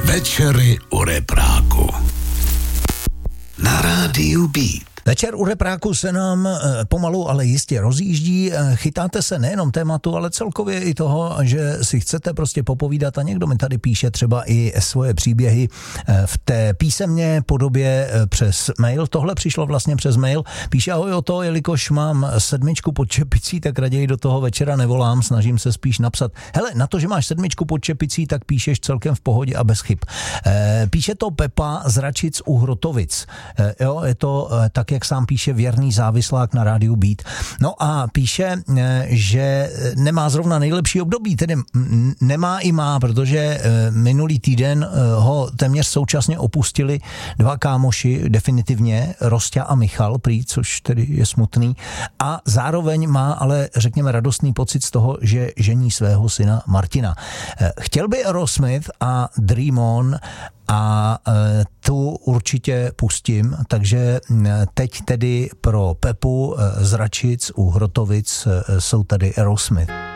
Večery u repráku na rádiu Beat. Večer u repráku se nám pomalu, ale jistě rozjíždí. Chytáte se nejenom tématu, ale celkově i toho, že si chcete prostě popovídat a někdo mi tady píše třeba i svoje příběhy v té písemné podobě přes mail. Tohle přišlo vlastně přes mail. Píše: ahoj Oto, jelikož mám 7 pod čepicí, tak raději do toho večera nevolám, snažím se spíš napsat. Hele, na to, že máš 7 pod čepicí, tak píšeš celkem v pohodě a bez chyb. Píše to Pepa z Račic u Hrotovic. Jo, je to tak, jak sám píše, věrný závislák na rádiu Beat. No a píše, že nemá zrovna nejlepší období, tedy nemá i má, protože minulý týden ho téměř současně opustili 2 kámoši definitivně, Rosťa a Michal, prý, což tedy je smutný, a zároveň má ale, řekněme, radostný pocit z toho, že žení svého syna Martina. Chtěl by Aerosmith a Dream On a tu určitě pustím, takže teď tedy pro Pepu z Račic u Hrotovic jsou tady Aerosmith.